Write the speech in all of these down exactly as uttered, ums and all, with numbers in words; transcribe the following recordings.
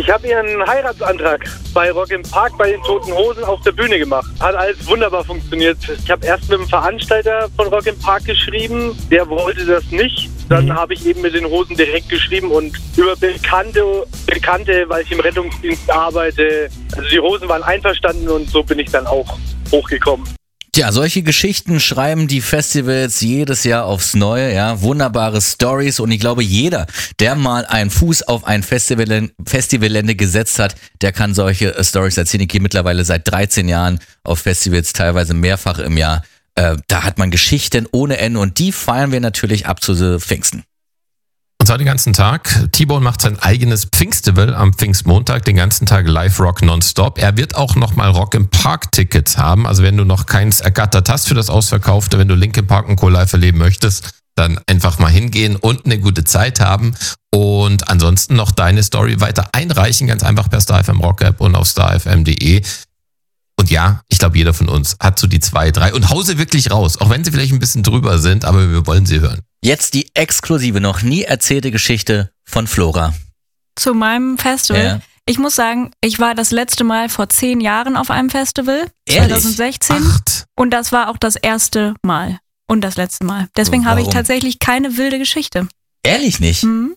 Ich habe ihren Heiratsantrag bei Rock im Park bei den Toten Hosen auf der Bühne gemacht. Hat alles wunderbar funktioniert. Ich habe erst mit dem Veranstalter von Rock im Park geschrieben. Der wollte das nicht. Dann mhm. habe ich eben mit den Hosen direkt geschrieben und über Bekannte, Bekannte, weil ich im Rettungsdienst arbeite. Also die Hosen waren einverstanden und so bin ich dann auch hochgekommen. Tja, solche Geschichten schreiben die Festivals jedes Jahr aufs Neue, ja, wunderbare Stories und ich glaube, jeder, der mal einen Fuß auf ein Festival, Festivalgelände gesetzt hat, der kann solche Stories erzählen. Ich gehe mittlerweile seit dreizehn Jahren auf Festivals, teilweise mehrfach im Jahr. Äh, da hat man Geschichten ohne Ende und die feiern wir natürlich ab zu Pfingsten. Und zwar den ganzen Tag. T-Bone macht sein eigenes Pfingstival am Pfingstmontag, den ganzen Tag Live-Rock nonstop. Er wird auch nochmal Rock im Park-Tickets haben. Also wenn du noch keins ergattert hast für das Ausverkaufte, wenn du Linkin Park und Co. live erleben möchtest, dann einfach mal hingehen und eine gute Zeit haben. Und ansonsten noch deine Story weiter einreichen, ganz einfach per Star F M Rock App und auf star f m punkt d e. Und ja, ich glaube, jeder von uns hat so die zwei, drei und hau sie wirklich raus, auch wenn sie vielleicht ein bisschen drüber sind, aber wir wollen sie hören. Jetzt die exklusive, noch nie erzählte Geschichte von Flora. Zu meinem Festival. Ja. Ich muss sagen, ich war das letzte Mal vor zehn Jahren auf einem Festival. Ehrlich? zwanzig sechzehn. Acht. Und das war auch das erste Mal. Und das letzte Mal. Deswegen habe ich tatsächlich keine wilde Geschichte. Ehrlich nicht? Mhm.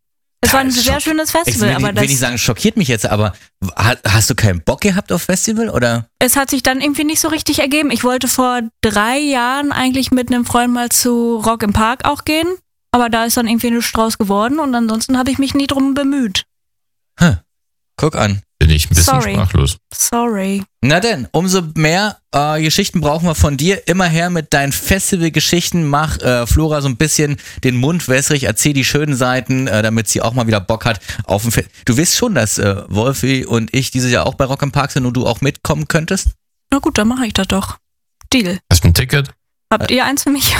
Es war ein sehr schönes Festival. Ich will, aber will das nicht sagen, schockiert mich jetzt, aber hast du keinen Bock gehabt auf Festival, oder? Es hat sich dann irgendwie nicht so richtig ergeben. Ich wollte vor drei Jahren eigentlich mit einem Freund mal zu Rock im Park auch gehen, aber da ist dann irgendwie nichts draus geworden und ansonsten habe ich mich nie drum bemüht. Hm. Guck an. Bin ich ein bisschen Sorry. sprachlos. Sorry. Na denn, umso mehr äh, Geschichten brauchen wir von dir. Immer her mit deinen Festival-Geschichten. Mach äh, Flora so ein bisschen den Mund wässrig. Erzähl die schönen Seiten, äh, damit sie auch mal wieder Bock hat auf ein Fest. Du weißt schon, dass äh, Wolfi und ich dieses Jahr auch bei Rock im Park sind und du auch mitkommen könntest? Na gut, dann mache ich das doch. Deal. Hast du ein Ticket? Habt ihr eins für mich?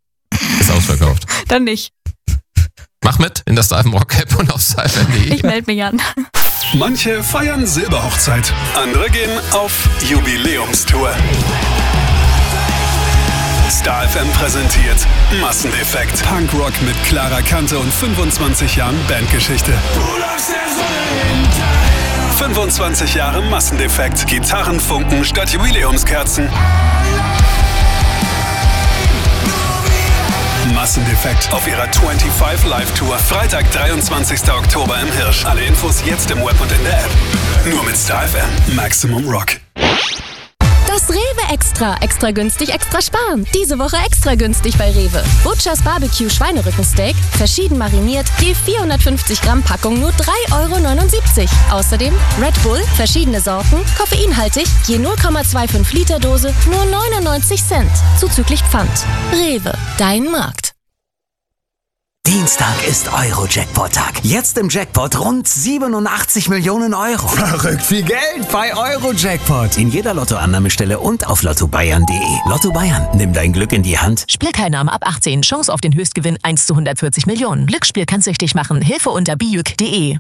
Ist ausverkauft. Dann nicht. Mach mit in der Star F M Rock App und auf star f m punkt d e. Ich melde mich an. Manche feiern Silberhochzeit, andere gehen auf Jubiläumstour. Star F M präsentiert Massendefekt. Punkrock mit klarer Kante und fünfundzwanzig Jahren Bandgeschichte. fünfundzwanzig Jahre Massendefekt. Gitarrenfunken statt Jubiläumskerzen. Massendefekt auf ihrer fünfundzwanzig Live Tour. Freitag, dreiundzwanzigster Oktober im Hirsch. Alle Infos jetzt im Web und in der App. Nur mit Star F M. Maximum Rock. Das Rewe Extra. Extra günstig, extra sparen. Diese Woche extra günstig bei Rewe. Butchers Barbecue Schweinerückensteak, verschieden mariniert, je vierhundertfünfzig Gramm Packung nur drei Euro neunundsiebzig. Außerdem Red Bull, verschiedene Sorten, koffeinhaltig, je null Komma fünfundzwanzig Liter Dose, nur neunundneunzig Cent. Zuzüglich Pfand. Rewe, dein Markt. Dienstag ist Euro-Jackpot-Tag. Jetzt im Jackpot rund siebenundachtzig Millionen Euro. Verrückt viel Geld bei Euro-Jackpot. In jeder Lottoannahmestelle und auf lotto bayern punkt de. Lotto Bayern, nimm dein Glück in die Hand. Spielteilnahme ab achtzehn. Chance auf den Höchstgewinn eins zu hundertvierzig Millionen. Glücksspiel kann süchtig machen. Hilfe unter bijuk punkt de.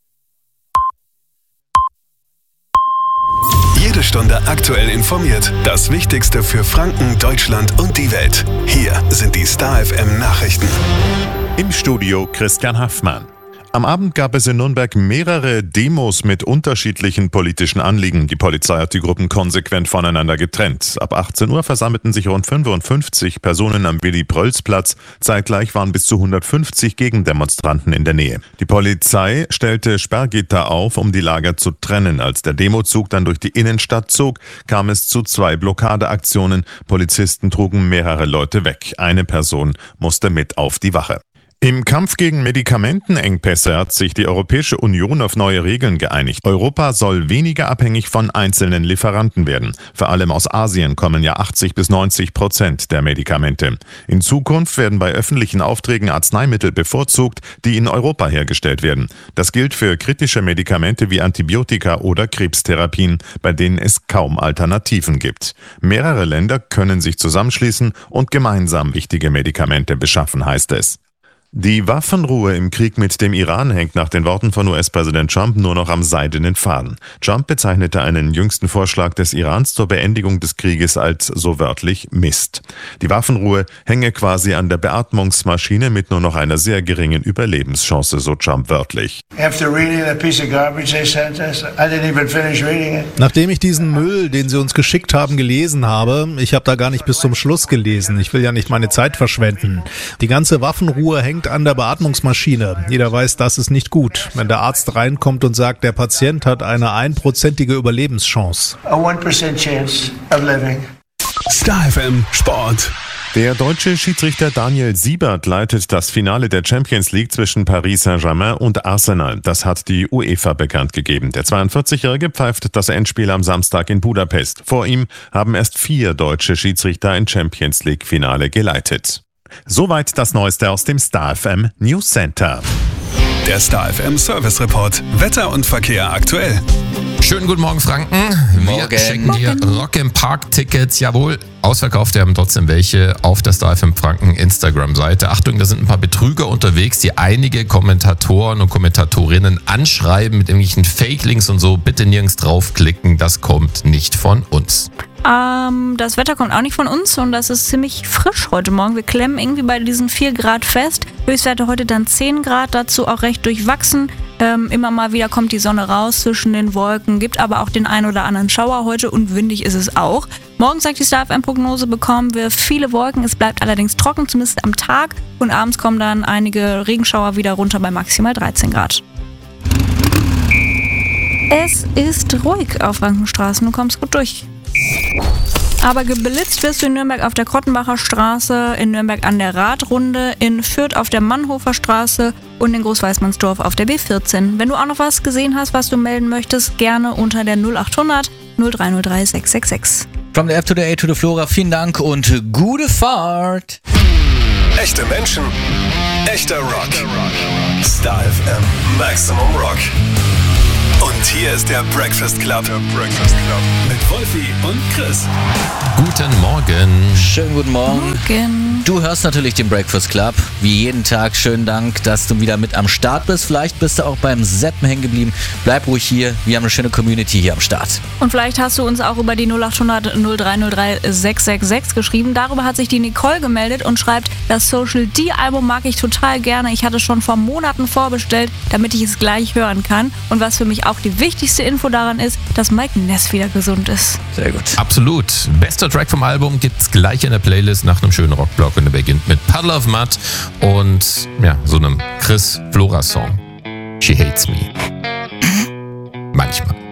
Jede Stunde aktuell informiert. Das Wichtigste für Franken, Deutschland und die Welt. Hier sind die Star F M Nachrichten. Im Studio Christian Haffmann. Am Abend gab es in Nürnberg mehrere Demos mit unterschiedlichen politischen Anliegen. Die Polizei hat die Gruppen konsequent voneinander getrennt. Ab achtzehn Uhr versammelten sich rund fünfundfünfzig Personen am Willy-Prölz-Platz. Zeitgleich waren bis zu hundertfünfzig Gegendemonstranten in der Nähe. Die Polizei stellte Sperrgitter auf, um die Lager zu trennen. Als der Demozug dann durch die Innenstadt zog, kam es zu zwei Blockadeaktionen. Polizisten trugen mehrere Leute weg. Eine Person musste mit auf die Wache. Im Kampf gegen Medikamentenengpässe hat sich die Europäische Union auf neue Regeln geeinigt. Europa soll weniger abhängig von einzelnen Lieferanten werden. Vor allem aus Asien kommen ja achtzig bis neunzig Prozent der Medikamente. In Zukunft werden bei öffentlichen Aufträgen Arzneimittel bevorzugt, die in Europa hergestellt werden. Das gilt für kritische Medikamente wie Antibiotika oder Krebstherapien, bei denen es kaum Alternativen gibt. Mehrere Länder können sich zusammenschließen und gemeinsam wichtige Medikamente beschaffen, heißt es. Die Waffenruhe im Krieg mit dem Iran hängt nach den Worten von U S-Präsident Trump nur noch am seidenen Faden. Trump bezeichnete einen jüngsten Vorschlag des Irans zur Beendigung des Krieges als so wörtlich Mist. Die Waffenruhe hänge quasi an der Beatmungsmaschine mit nur noch einer sehr geringen Überlebenschance, so Trump wörtlich. Nachdem ich diesen Müll, den sie uns geschickt haben, gelesen habe, ich habe da gar nicht bis zum Schluss gelesen. Ich will ja nicht meine Zeit verschwenden. Die ganze Waffenruhe hängt an der Beatmungsmaschine. Jeder weiß, das ist nicht gut. Wenn der Arzt reinkommt und sagt, der Patient hat eine einprozentige Überlebenschance. A one percent chance of living. Star F M Sport. Der deutsche Schiedsrichter Daniel Siebert leitet das Finale der Champions League zwischen Paris Saint-Germain und Arsenal. Das hat die UEFA bekannt gegeben. Der zweiundvierzigjährige pfeift das Endspiel am Samstag in Budapest. Vor ihm haben erst vier deutsche Schiedsrichter ein Champions League Finale geleitet. Soweit das Neueste aus dem Star F M News Center. Der Star F M Service Report. Wetter und Verkehr aktuell. Schönen guten Morgen, Franken. Morgen. Wir schenken dir Rock im Park Tickets. Jawohl, ausverkauft, wir haben trotzdem welche auf der Star F M Franken Instagram-Seite. Achtung, da sind ein paar Betrüger unterwegs, die einige Kommentatoren und Kommentatorinnen anschreiben mit irgendwelchen Fake-Links und so. Bitte nirgends draufklicken, das kommt nicht von uns. Ähm, das Wetter kommt auch nicht von uns und das ist ziemlich frisch heute Morgen. Wir klemmen irgendwie bei diesen vier Grad fest. Höchstwerte heute dann zehn Grad, dazu auch recht durchwachsen. Ähm, immer mal wieder kommt die Sonne raus zwischen den Wolken, gibt aber auch den ein oder anderen Schauer heute und windig ist es auch. Morgen sagt die Star F M-Prognose, bekommen wir viele Wolken. Es bleibt allerdings trocken, zumindest am Tag. Und abends kommen dann einige Regenschauer wieder runter bei maximal dreizehn Grad. Es ist ruhig auf Frankenstraßen, du kommst gut durch. Aber geblitzt wirst du in Nürnberg auf der Krottenbacher Straße, in Nürnberg an der Radrunde, in Fürth auf der Mannhofer Straße und in Großweißmannsdorf auf der B vierzehn. Wenn du auch noch was gesehen hast, was du melden möchtest, gerne unter der null acht hundert null drei null drei sechs sechs sechs. From the App to the A to the Flora, vielen Dank und gute Fahrt. Echte Menschen, echter Rock. Star F M Maximum Rock. Und hier ist der Breakfast Club. Der Breakfast Club. Mit Wolfi und Chris. Guten Morgen. Schönen guten Morgen. Morgen. Du hörst natürlich den Breakfast Club. Wie jeden Tag, schönen Dank, dass du wieder mit am Start bist. Vielleicht bist du auch beim Seppen hängen geblieben. Bleib ruhig hier. Wir haben eine schöne Community hier am Start. Und vielleicht hast du uns auch über die null acht hundert null drei null drei sechs sechs sechs geschrieben. Darüber hat sich die Nicole gemeldet und schreibt, das Social D-Album mag ich total gerne. Ich hatte es schon vor Monaten vorbestellt, damit ich es gleich hören kann. Und was für mich auch die wichtigste Info daran ist, dass Mike Ness wieder gesund ist. Sehr gut. Absolut. Bester Track vom Album gibt's gleich in der Playlist nach einem schönen Rockblock und der beginnt mit Puddle of Mud und ja, so einem Chris Flora Song. She Hates Me. Manchmal.